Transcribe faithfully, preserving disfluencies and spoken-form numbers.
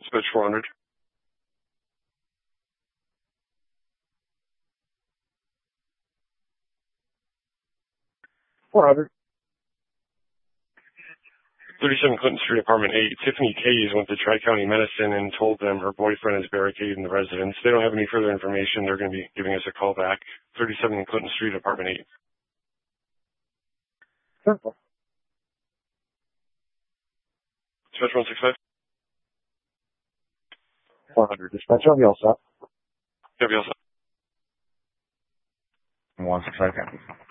Dispatch four hundred. four hundred. thirty-seven Clinton Street, Apartment eight. Tiffany Kays went to Tri-County Medicine and told them her boyfriend is barricaded in the residence. They don't have any further information. They're going to be giving us a call back. thirty-seven Clinton Street, Apartment eight. Simple. Dispatch one six five. four hundred. Dispatch, I'll be all set. Yeah, be all set. one six five.